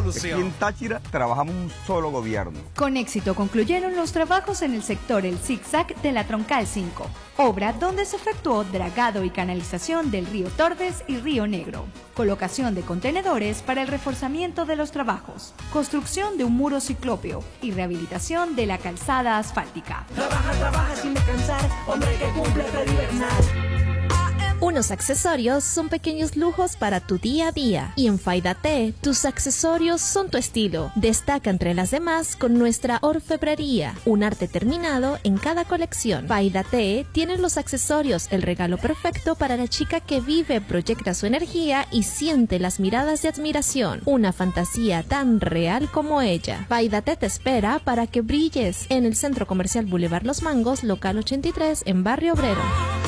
solución. Aquí en Táchira trabajamos un solo gobierno. Con éxito concluyeron los trabajos en el sector El Zigzag de la Troncal 5, obra donde se efectuó dragado y canalización del río Tordes y río Negro, colocación de contenedores para el reforzamiento de los trabajos, construcción de un muro ciclópeo y rehabilitación de la calzada asfáltica. Trabaja sin descansar, hombre que cumple Freddy Bernal. Unos accesorios son pequeños lujos para tu día a día y en Faidate tus accesorios son tu estilo. Destaca entre las demás con nuestra orfebrería, un arte terminado en cada colección. Faidate tiene los accesorios, el regalo perfecto para la chica que vive, proyecta su energía y siente las miradas de admiración. Una fantasía tan real como ella. Faidate te espera para que brilles en el Centro Comercial Boulevard Los Mangos, local 83 en Barrio Obrero.